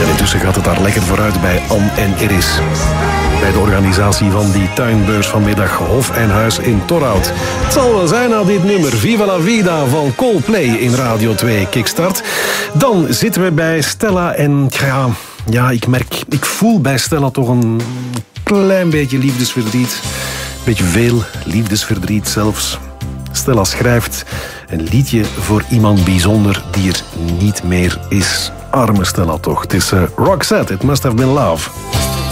En intussen gaat het daar lekker vooruit bij Anne en Iris. Bij de organisatie van die tuinbeurs vanmiddag Hof en Huis in Torhout. Het zal wel zijn na dit nummer Viva la Vida van Coldplay in Radio 2 Kickstart. Dan zitten we bij Stella en ja, ik voel bij Stella toch een klein beetje liefdesverdriet. Een beetje veel liefdesverdriet zelfs. Stella schrijft een liedje voor iemand bijzonder die er niet meer is. Arme Stella toch. Het is Roxette, It Must Have Been Love.